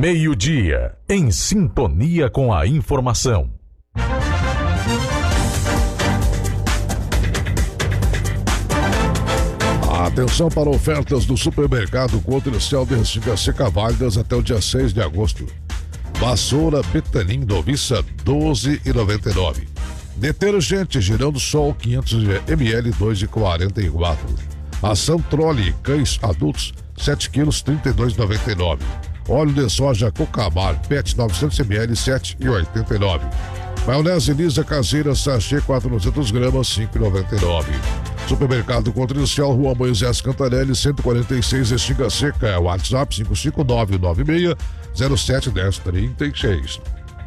Meio-dia, em sintonia com a informação. Atenção para ofertas do supermercado Comercial de Restinga Seca válidas até o dia 6 de agosto. Vassoura Petalim Noviça, R$12,99. Detergente Girando Sol 500 ml, R$2,44. Ação Trolli Cães Adultos 7 kg, R$32,99. Óleo de soja Cocamar PET 900 ml, R$7,89. Maionese lisa caseira sachê 400 gramas, R$5,99. Supermercado Comercial, Rua Moisés Cantarelli, 146, Restinga Seca. WhatsApp 55996071036.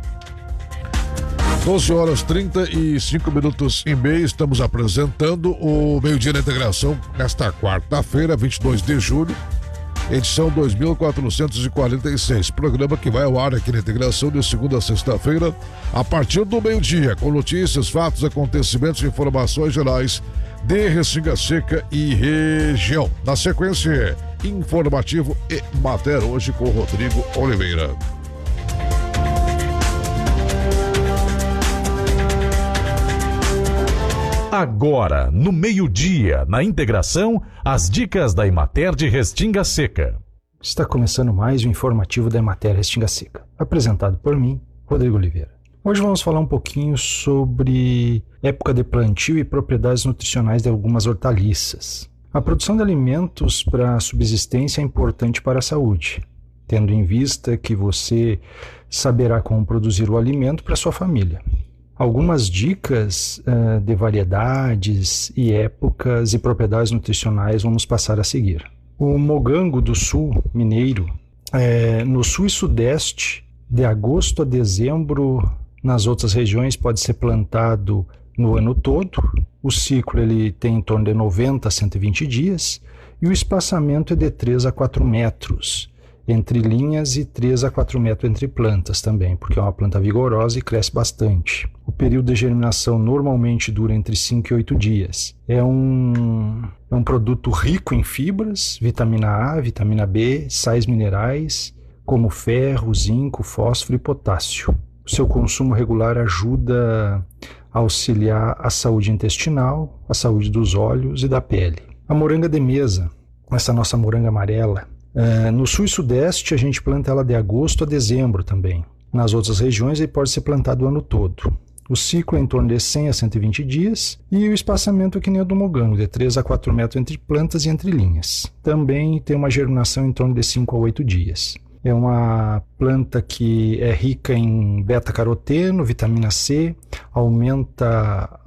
12h35 e meia, estamos apresentando o Meio-Dia na Integração nesta quarta-feira, 22 de julho, edição 2446, programa que vai ao ar aqui na Integração de segunda a sexta-feira, a partir do meio-dia, com notícias, fatos, acontecimentos e informações gerais de Restinga Seca e região. Na sequência, informativo e matéria hoje com Rodrigo Oliveira. Agora, no meio-dia, na Integração, as dicas da Emater de Restinga Seca. Está começando mais o informativo da Emater Restinga Seca, apresentado por mim, Rodrigo Oliveira. Hoje vamos falar um pouquinho sobre época de plantio e propriedades nutricionais de algumas hortaliças. A produção de alimentos para subsistência é importante para a saúde, tendo em vista que você saberá como produzir o alimento para sua família. Algumas dicas de variedades e épocas e propriedades nutricionais vamos passar a seguir. O mogango do sul mineiro, no sul e sudeste, de agosto a dezembro, nas outras regiões pode ser plantado no ano todo. O ciclo ele tem em torno de 90 a 120 dias e o espaçamento é de 3 a 4 metros entre linhas e 3 a 4 metros entre plantas também, porque é uma planta vigorosa e cresce bastante. O período de germinação normalmente dura entre 5 e 8 dias. É um produto rico em fibras, vitamina A, vitamina B, sais minerais, como ferro, zinco, fósforo e potássio. O seu consumo regular ajuda a auxiliar a saúde intestinal, a saúde dos olhos e da pele. A moranga de mesa, essa nossa moranga amarela, no sul e sudeste a gente planta ela de agosto a dezembro também. Nas outras regiões ele pode ser plantado o ano todo. O ciclo é em torno de 100 a 120 dias e o espaçamento é que nem o do mogango, de 3 a 4 metros entre plantas e entre linhas. Também tem uma germinação em torno de 5 a 8 dias. É uma planta que é rica em beta-caroteno, vitamina C, aumenta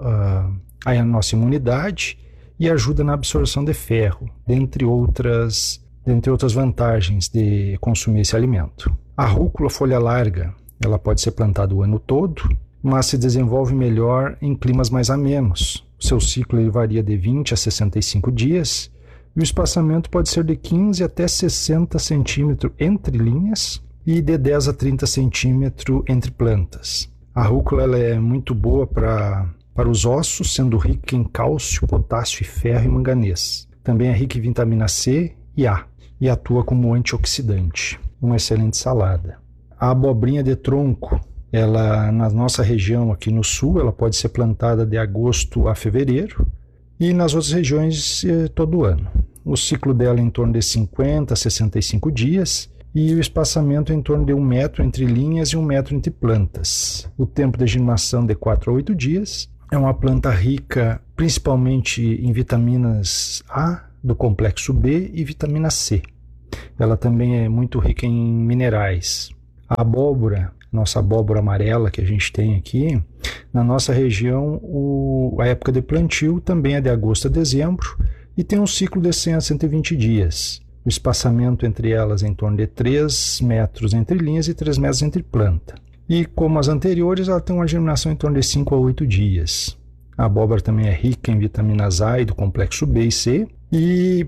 a nossa imunidade e ajuda na absorção de ferro, dentre outras vantagens de consumir esse alimento. A rúcula folha larga, ela pode ser plantada o ano todo, mas se desenvolve melhor em climas mais amenos. O seu ciclo ele varia de 20 a 65 dias e o espaçamento pode ser de 15 até 60 centímetros entre linhas e de 10 a 30 centímetros entre plantas. A rúcula ela é muito boa para os ossos, sendo rica em cálcio, potássio, ferro e manganês. Também é rica em vitamina C e A e atua como antioxidante. Uma excelente salada. A abobrinha de tronco, ela na nossa região aqui no sul, ela pode ser plantada de agosto a fevereiro e nas outras regiões todo ano. O ciclo dela é em torno de 50 a 65 dias e o espaçamento é em torno de 1 metro entre linhas e 1 metro entre plantas. O tempo de germinação de 4 a 8 dias. É uma planta rica principalmente em vitaminas A, do complexo B e vitamina C. Ela também é muito rica em minerais. A abóbora, nossa abóbora amarela que a gente tem aqui, na nossa região a época de plantio também é de agosto a dezembro e tem um ciclo de 100 a 120 dias. O espaçamento entre elas é em torno de 3 metros entre linhas e 3 metros entre planta. E como as anteriores, ela tem uma germinação em torno de 5 a 8 dias. A abóbora também é rica em vitaminas A e do complexo B e C e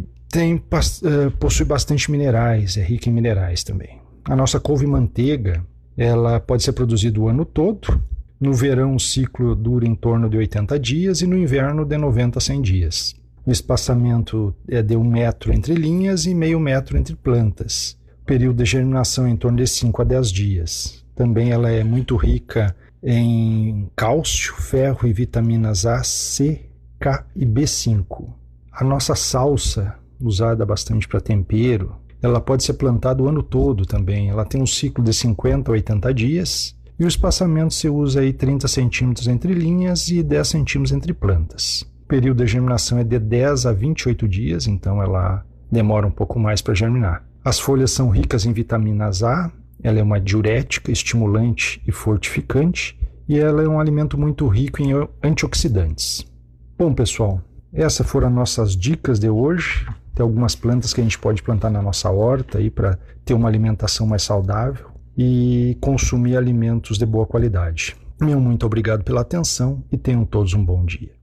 possui bastante minerais, é rica em minerais também. A nossa couve-manteiga, ela pode ser produzida o ano todo. No verão o ciclo dura em torno de 80 dias e no inverno de 90 a 100 dias. O espaçamento é de 1 metro entre linhas e meio metro entre plantas. O período de germinação é em torno de 5 a 10 dias. Também ela é muito rica em cálcio, ferro e vitaminas A, C, K e B5. A nossa salsa, usada bastante para tempero, ela pode ser plantada o ano todo também. Ela tem um ciclo de 50 a 80 dias e o espaçamento se usa aí 30 centímetros entre linhas e 10 centímetros entre plantas. O período de germinação é de 10 a 28 dias, então ela demora um pouco mais para germinar. As folhas são ricas em vitaminas A, ela é uma diurética, estimulante e fortificante e ela é um alimento muito rico em antioxidantes. Bom, pessoal, essas foram as nossas dicas de hoje. Tem algumas plantas que a gente pode plantar na nossa horta aí para ter uma alimentação mais saudável e consumir alimentos de boa qualidade. Meu muito obrigado pela atenção e tenham todos um bom dia.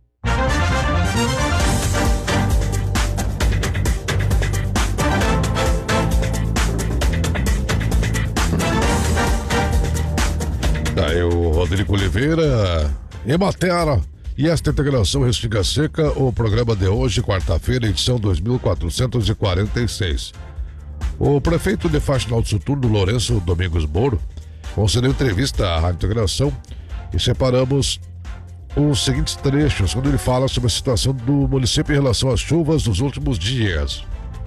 Daí o Rodrigo Oliveira, Emater e esta integração Restinga Seca, o programa de hoje, quarta-feira, edição 2446. O prefeito de Faxinal do Soturno, Lourenço Domingos Moro, concedeu entrevista à Rádio Integração e separamos os seguintes trechos, quando ele fala sobre a situação do município em relação às chuvas dos últimos dias.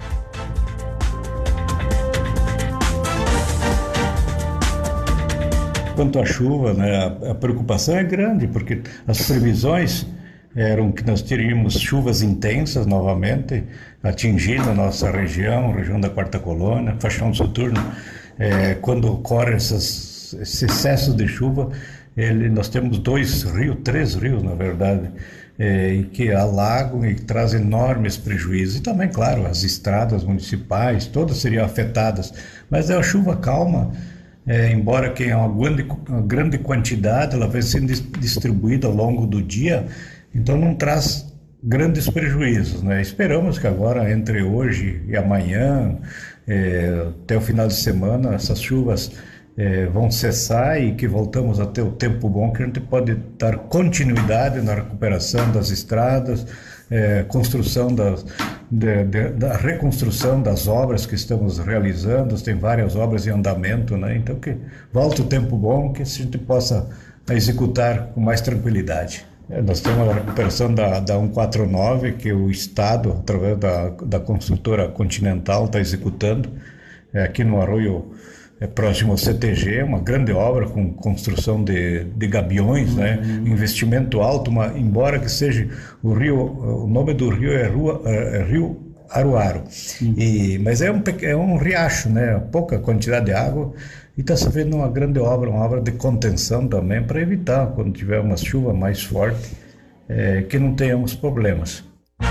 Quanto à chuva, né, a preocupação é grande, porque as previsões eram que nós teríamos chuvas intensas novamente, atingindo a nossa região da Quarta Colônia, Faxinal do Soturno. Quando ocorre esse excesso de chuva, nós temos três rios, na verdade, e que alagam e trazem enormes prejuízos. E também, claro, as estradas municipais, todas seriam afetadas. Mas é a chuva calma. Embora que uma grande quantidade, ela vai sendo distribuída ao longo do dia, então não traz grandes prejuízos, né? Esperamos que agora, entre hoje e amanhã, até o final de semana, essas chuvas vão cessar e que voltamos a ter o tempo bom, que a gente pode dar continuidade na recuperação das estradas, construção da reconstrução das obras que estamos realizando. Tem várias obras em andamento, né? Então que volte o tempo bom, que a gente possa executar com mais tranquilidade. Nós temos a recuperação da 149, que o Estado, através da construtora Continental, está executando, aqui no Arroio, próximo ao CTG, uma grande obra com construção de gabiões, né? Investimento alto, embora que seja o nome do rio é Rio Aruaro, mas é um riacho, né? Pouca quantidade de água, e está se vendo uma grande obra, uma obra de contenção também, para evitar, quando tiver uma chuva mais forte, que não tenhamos problemas.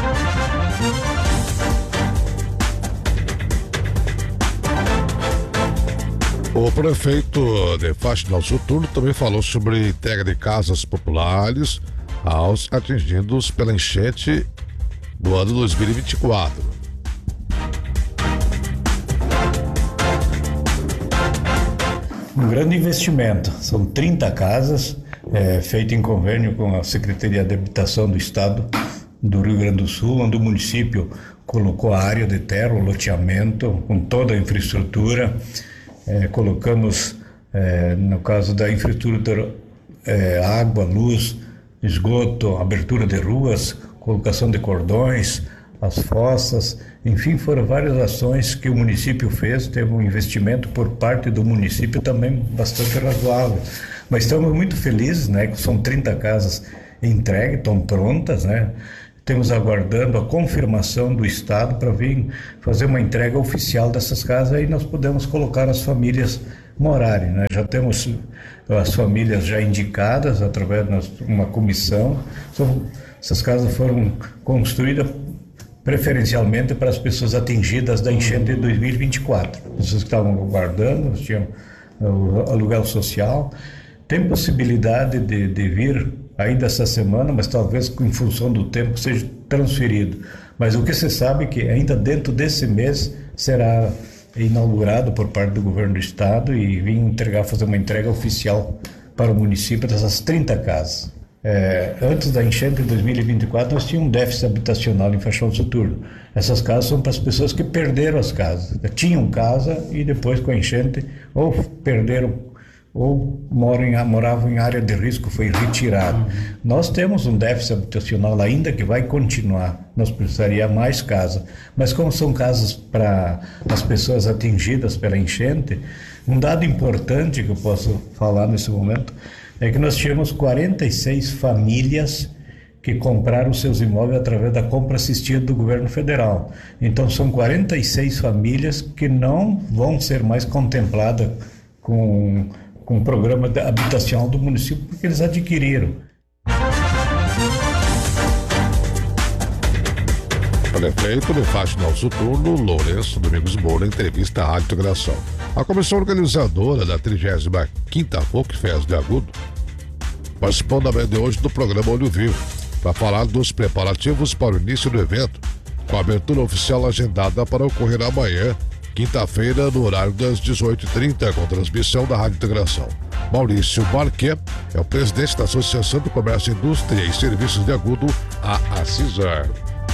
O prefeito de Faxinal do Soturno também falou sobre entrega de casas populares aos atingidos pela enchente do ano 2024. Um grande investimento, são 30 casas, feito em convênio com a Secretaria de Habitação do Estado do Rio Grande do Sul, onde o município colocou a área de terra, o loteamento, com toda a infraestrutura. Colocamos, no caso da infraestrutura, água, luz, esgoto, abertura de ruas, colocação de cordões, as fossas, enfim, foram várias ações que o município fez. Teve um investimento por parte do município também bastante razoável. Mas estamos muito felizes, né, que são 30 casas entregues, estão prontas, né? Temos aguardando a confirmação do Estado para vir fazer uma entrega oficial dessas casas, aí nós podemos colocar as famílias morarem, né? Já temos as famílias já indicadas através de uma comissão. Essas casas foram construídas preferencialmente para as pessoas atingidas da enchente de 2024. Pessoas que estavam aguardando, tinham o aluguel social. Tem possibilidade de vir ainda essa semana, mas talvez em função do tempo seja transferido. Mas o que se sabe é que ainda dentro desse mês será inaugurado por parte do governo do estado e fazer uma entrega oficial para o município dessas 30 casas. Antes da enchente de 2024, nós tínhamos um déficit habitacional em Faxão Soturno. Essas casas são para as pessoas que perderam as casas. Tinham casa e depois com a enchente ou perderam ou moravam em área de risco, foi retirado. Nós temos um déficit habitacional ainda que vai continuar. Nós precisaríamos mais casas. Mas como são casas para as pessoas atingidas pela enchente, um dado importante que eu posso falar nesse momento é que nós tínhamos 46 famílias que compraram seus imóveis através da compra assistida do governo federal. Então são 46 famílias que não vão ser mais contempladas com o programa habitacional do município porque eles adquiriram. O prefeito de Faxinal Soturno, Lourenço Domingos Moura, entrevista à Rádio Integração. A comissão organizadora da 35ª Folkfest de Agudo participou na manhã de hoje do programa Olho Vivo para falar dos preparativos para o início do evento, com a abertura oficial agendada para ocorrer amanhã, quinta-feira, no horário das 18h30, com transmissão da Rádio Integração. Maurício Marquet é o presidente da Associação do Comércio, Indústria e Serviços de Agudo, a ACISAR.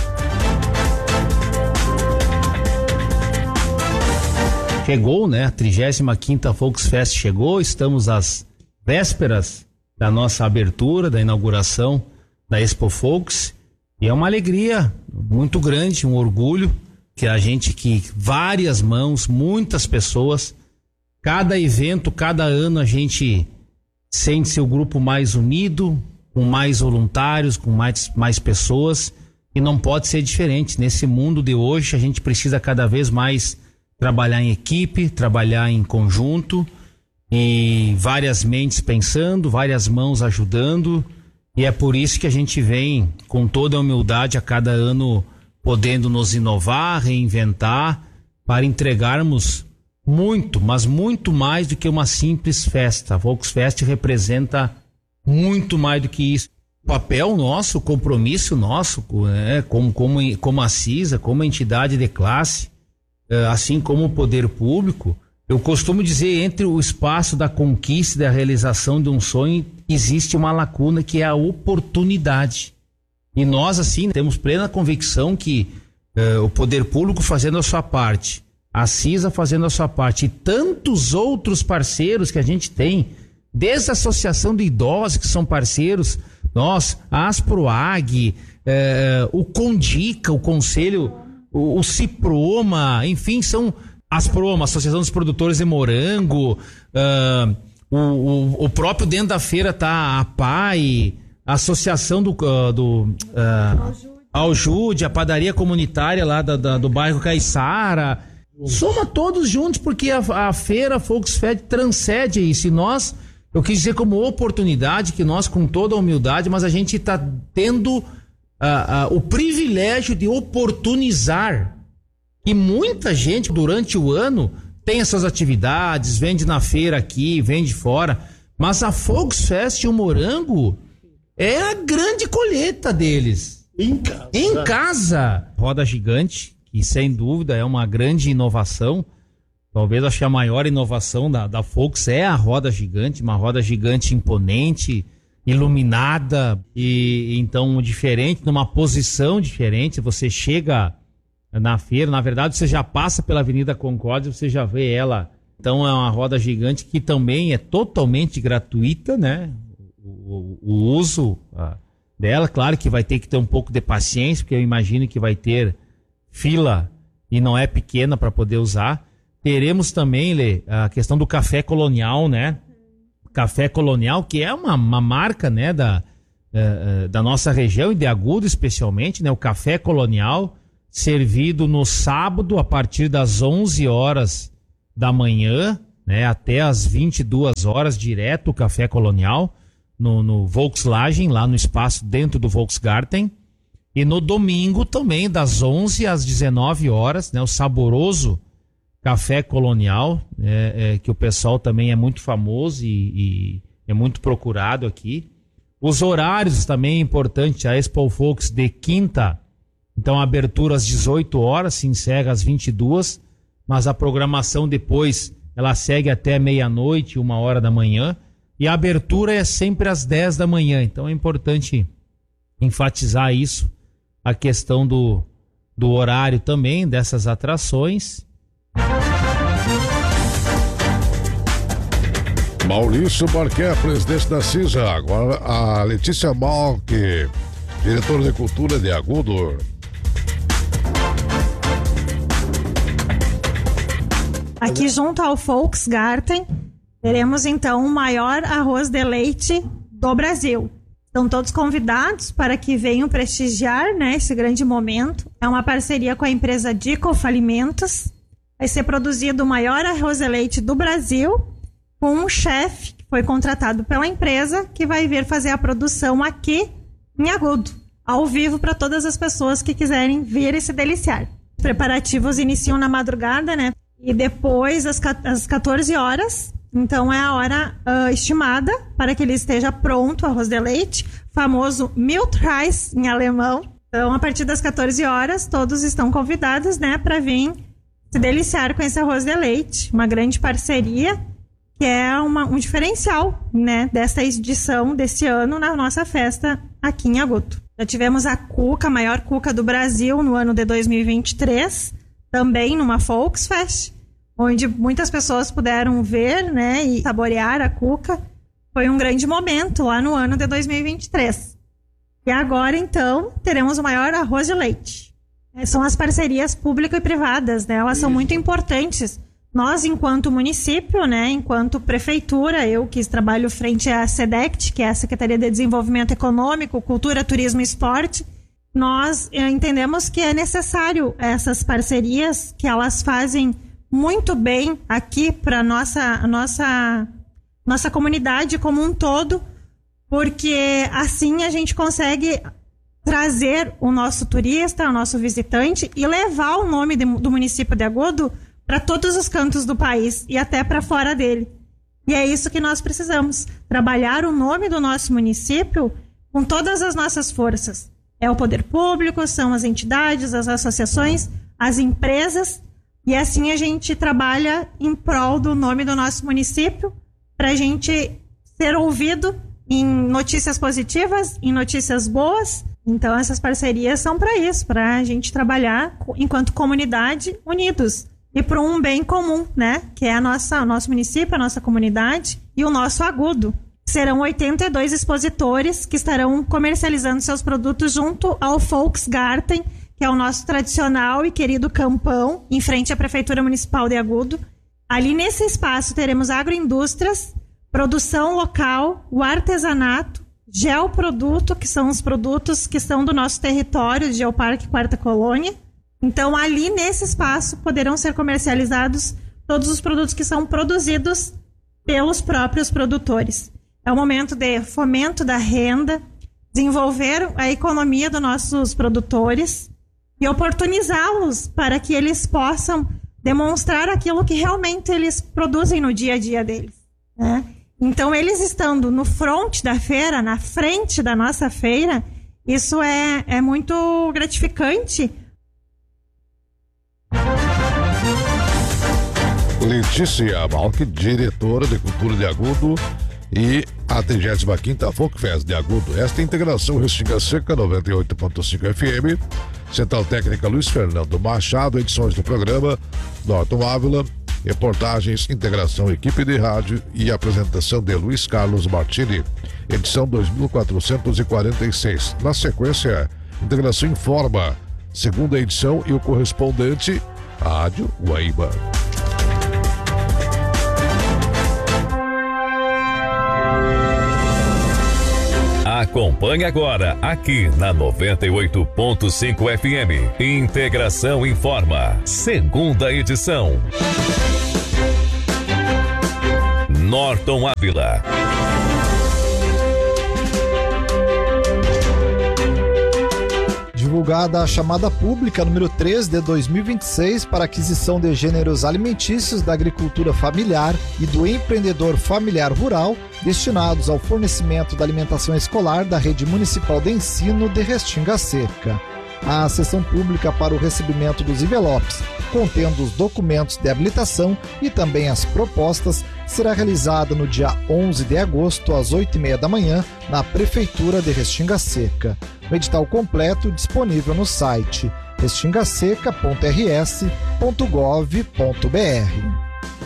Chegou, né? A 35ª Folkfest chegou, estamos às vésperas da nossa abertura, da inauguração da Expo Folks, e é uma alegria muito grande, um orgulho que várias mãos, muitas pessoas, cada evento, cada ano a gente sente-se o grupo mais unido, com mais voluntários, com mais pessoas, e não pode ser diferente. Nesse mundo de hoje a gente precisa cada vez mais trabalhar em equipe, trabalhar em conjunto, e várias mentes pensando, várias mãos ajudando, e é por isso que a gente vem com toda a humildade a cada ano podendo nos inovar, reinventar, para entregarmos muito, mas muito mais do que uma simples festa. A Volksfest representa muito mais do que isso. O papel nosso, o compromisso nosso, como a CISA, como entidade de classe, assim como o poder público, eu costumo dizer, entre o espaço da conquista e da realização de um sonho, existe uma lacuna que é a oportunidade. E nós, assim, temos plena convicção que o poder público fazendo a sua parte, a CISA fazendo a sua parte e tantos outros parceiros que a gente tem, desde a Associação de Idosos, que são parceiros, nós, a Asproag, o Condica, o Conselho, o Ciproma, enfim, são Asproma, Associação dos Produtores de Morango, o próprio dentro da feira tá a PAI, a Associação Aljude, a padaria comunitária lá do bairro Caiçara. Soma todos juntos, porque a feira Folksfest transcende isso. E nós, eu quis dizer como oportunidade, que nós, com toda a humildade, mas a gente está tendo o privilégio de oportunizar. E muita gente, durante o ano, tem essas atividades, vende na feira aqui, vende fora. Mas a Folksfest, o Morango, é a grande colheita deles. Em casa. Roda gigante, que sem dúvida é uma grande inovação. Talvez acho que a maior inovação da Folks é a roda gigante, uma roda gigante imponente, iluminada e então diferente, numa posição diferente. Você chega na feira, na verdade você já passa pela Avenida Concórdia, você já vê ela. Então é uma roda gigante que também é totalmente gratuita, né? O uso dela, claro que vai ter que ter um pouco de paciência, porque eu imagino que vai ter fila e não é pequena para poder usar. Teremos também, Lê, a questão do Café Colonial, né? Café Colonial, que é uma marca, né, da nossa região e de Agudo especialmente, né? O Café Colonial, servido no sábado a partir das 11 horas da manhã, né, até as 22 horas, direto o Café Colonial, no Volkswagen, lá no espaço dentro do Volksgarten. E no domingo também, das 11 às 19 horas, né, o saboroso Café Colonial, que o pessoal também é muito famoso e é muito procurado aqui. Os horários também é importante, a Expo Folks de quinta, então a abertura às 18 horas, se encerra às 22, mas a programação depois, ela segue até meia-noite, 1 hora da manhã. E a abertura é sempre às 10 da manhã. Então é importante enfatizar isso, a questão do horário também dessas atrações. Maurício Marquet, presidente da CISA. Agora a Letícia Malck, diretora de Cultura de Agudo. Aqui junto ao Volksgarten, teremos então o maior arroz de leite do Brasil. Estão todos convidados para que venham prestigiar, né, esse grande momento. É uma parceria com a empresa Dicof Alimentos. Vai ser produzido o maior arroz de leite do Brasil, com um chefe que foi contratado pela empresa, que vai vir fazer a produção aqui em Agudo, ao vivo, para todas as pessoas que quiserem vir e se deliciar. Os preparativos iniciam na madrugada, né? E depois, às 14 horas, então é a hora estimada para que ele esteja pronto, o arroz de leite, famoso Milchreis em alemão. Então, a partir das 14 horas, todos estão convidados, né, para vir se deliciar com esse arroz de leite. Uma grande parceria, que é um diferencial, né, dessa edição desse ano na nossa festa aqui em Agudo. Já tivemos a cuca, a maior cuca do Brasil no ano de 2023, também numa Volksfest, onde muitas pessoas puderam ver, né, e saborear a cuca. Foi um grande momento lá no ano de 2023. E agora, então, teremos o maior arroz de leite. São as parcerias públicas e privadas, né? Elas são muito importantes. Nós, enquanto município, né, enquanto prefeitura, eu que trabalho frente à SEDECT, que é a Secretaria de Desenvolvimento Econômico, Cultura, Turismo e Esporte, nós entendemos que é necessário essas parcerias, que elas fazem muito bem aqui para a nossa comunidade como um todo, porque assim a gente consegue trazer o nosso turista, o nosso visitante, e levar o nome do município de Agudo para todos os cantos do país e até para fora dele. E é isso que nós precisamos, trabalhar o nome do nosso município com todas as nossas forças. É o poder público, são as entidades, as associações, as empresas, e assim a gente trabalha em prol do nome do nosso município, para a gente ser ouvido em notícias positivas, em notícias boas. Então essas parcerias são para isso, para a gente trabalhar enquanto comunidade unidos e para um bem comum, né? Que é o nosso município, a nossa comunidade e o nosso Agudo. Serão 82 expositores que estarão comercializando seus produtos junto ao Volksgarten, que é o nosso tradicional e querido campão, em frente à Prefeitura Municipal de Agudo. Ali nesse espaço teremos agroindústrias, produção local, o artesanato, geoproduto, que são os produtos que são do nosso território, de Geoparque Quarta Colônia. Então, ali nesse espaço poderão ser comercializados todos os produtos que são produzidos pelos próprios produtores. É o momento de fomento da renda, desenvolver a economia dos nossos produtores e oportunizá-los para que eles possam demonstrar aquilo que realmente eles produzem no dia a dia deles, né? Então, eles estando no front da feira, na frente da nossa feira, isso é muito gratificante. Letícia Malck, diretora de Cultura de Agudo, e a 35ª Folkfest de Agudo. Esta integração Restinga Seca 98.5 FM, Central Técnica Luiz Fernando Machado, edições do programa Norton Ávila, reportagens, integração, equipe de rádio e apresentação de Luiz Carlos Martini, edição 2446. Na sequência, integração Informa, segunda edição, e o correspondente, Rádio Guaíba. Acompanhe agora, aqui na 98.5 FM. Integração Informa, segunda edição. Norton Ávila. Divulgada a chamada pública número 3 de 2026 para aquisição de gêneros alimentícios da agricultura familiar e do empreendedor familiar rural destinados ao fornecimento da alimentação escolar da Rede Municipal de Ensino de Restinga Seca. A sessão pública para o recebimento dos envelopes contendo os documentos de habilitação e também as propostas, será realizada no dia 11 de agosto, às 8h30 da manhã, na Prefeitura de Restinga Seca. O edital completo disponível no site restingaseca.rs.gov.br.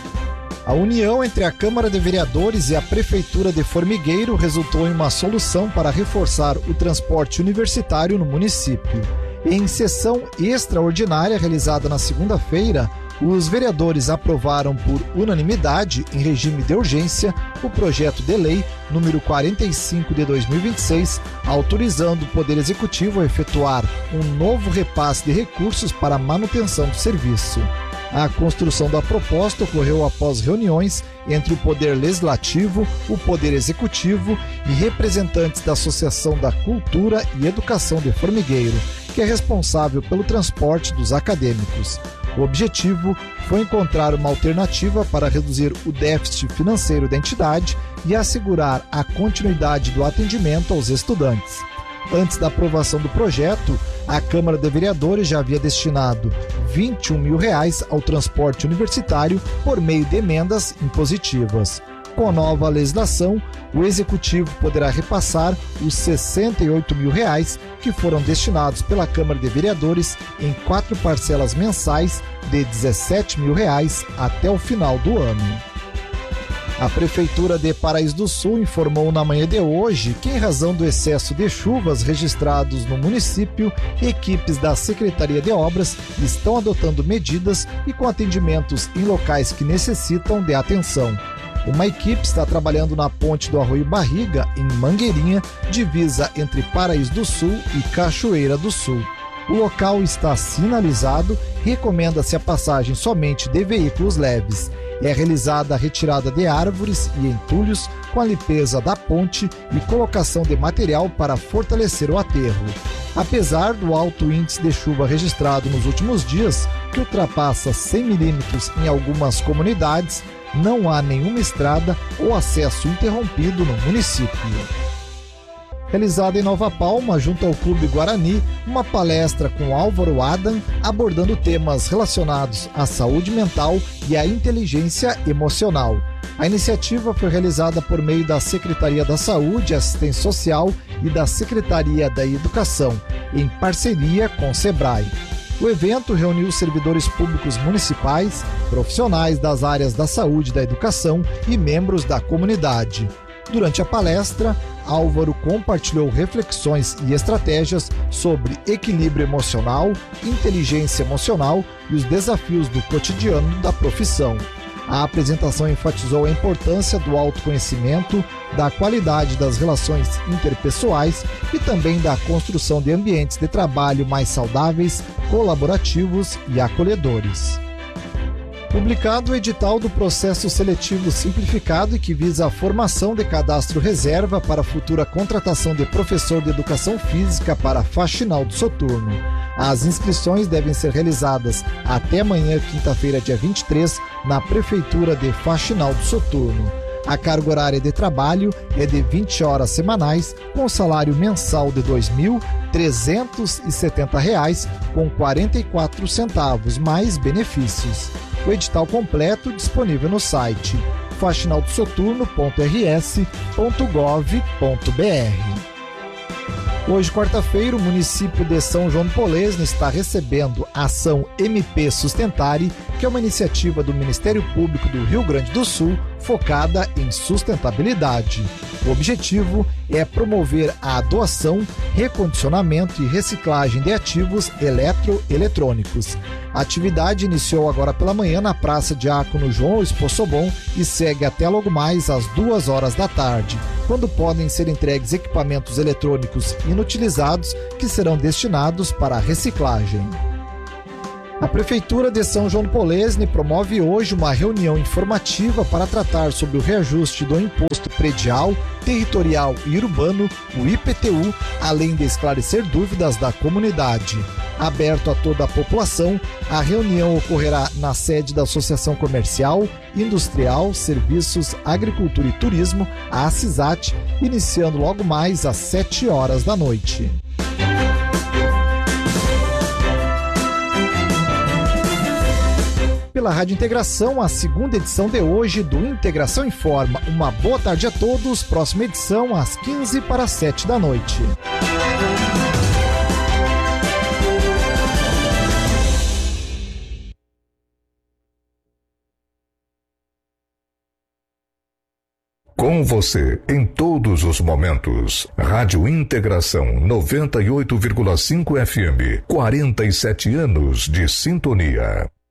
A união entre a Câmara de Vereadores e a Prefeitura de Formigueiro resultou em uma solução para reforçar o transporte universitário no município. Em sessão extraordinária realizada na segunda-feira, os vereadores aprovaram por unanimidade, em regime de urgência, o projeto de lei número 45 de 2026, autorizando o Poder Executivo a efetuar um novo repasse de recursos para a manutenção do serviço. A construção da proposta ocorreu após reuniões entre o Poder Legislativo, o Poder Executivo e representantes da Associação da Cultura e Educação de Formigueiro, que é responsável pelo transporte dos acadêmicos. O objetivo foi encontrar uma alternativa para reduzir o déficit financeiro da entidade e assegurar a continuidade do atendimento aos estudantes. Antes da aprovação do projeto, a Câmara de Vereadores já havia destinado R$21 mil ao transporte universitário por meio de emendas impositivas. Com a nova legislação, o Executivo poderá repassar os R$68 mil que foram destinados pela Câmara de Vereadores em 4 parcelas mensais de R$17 mil até o final do ano. A Prefeitura de Paraíso do Sul informou na manhã de hoje que, em razão do excesso de chuvas registrados no município, equipes da Secretaria de Obras estão adotando medidas e com atendimentos em locais que necessitam de atenção. Uma equipe está trabalhando na ponte do Arroio Barriga, em Mangueirinha, divisa entre Paraíso do Sul e Cachoeira do Sul. O local está sinalizado, recomenda-se a passagem somente de veículos leves. É realizada a retirada de árvores e entulhos com a limpeza da ponte e colocação de material para fortalecer o aterro. Apesar do alto índice de chuva registrado nos últimos dias, que ultrapassa 100 milímetros em algumas comunidades, não há nenhuma estrada ou acesso interrompido no município. Realizada em Nova Palma, junto ao Clube Guarani, uma palestra com Álvaro Adam, abordando temas relacionados à saúde mental e à inteligência emocional. A iniciativa foi realizada por meio da Secretaria da Saúde e Assistência Social e da Secretaria da Educação, em parceria com o SEBRAE. O evento reuniu servidores públicos municipais, profissionais das áreas da saúde e da educação e membros da comunidade. Durante a palestra, Álvaro compartilhou reflexões e estratégias sobre equilíbrio emocional, inteligência emocional e os desafios do cotidiano da profissão. A apresentação enfatizou a importância do autoconhecimento, da qualidade das relações interpessoais e também da construção de ambientes de trabalho mais saudáveis, colaborativos e acolhedores. Publicado o edital do processo seletivo simplificado e que visa a formação de cadastro reserva para a futura contratação de professor de educação física para Faxinal do Soturno. As inscrições devem ser realizadas até amanhã, quinta-feira, dia 23, na Prefeitura de Faxinal do Soturno. A carga horária de trabalho é de 20 horas semanais, com salário mensal de R$ 2.370, com 44 centavos, mais benefícios. O edital completo disponível no site faxinaldosoturno.rs.gov.br. Hoje, quarta-feira, o município de São João do Polesne está recebendo a ação MP Sustentare, que é uma iniciativa do Ministério Público do Rio Grande do Sul focada em sustentabilidade. O objetivo é promover a doação, recondicionamento e reciclagem de ativos eletroeletrônicos. A atividade iniciou agora pela manhã na Praça Diácono João Espossobon e segue até logo mais às 2 horas da tarde, quando podem ser entregues equipamentos eletrônicos inutilizados que serão destinados para a reciclagem. A Prefeitura de São João do Polesne promove hoje uma reunião informativa para tratar sobre o reajuste do Imposto Predial, Territorial e Urbano, o IPTU, além de esclarecer dúvidas da comunidade. Aberto a toda a população, a reunião ocorrerá na sede da Associação Comercial, Industrial, Serviços, Agricultura e Turismo, a ACISAT, iniciando logo mais às 7 horas da noite. pela Rádio Integração a segunda edição de hoje do Integração Informa. Uma boa tarde a todos. Próxima edição às 6:45 da noite. Com você em todos os momentos. Rádio Integração 98,5 FM. 47 anos de sintonia.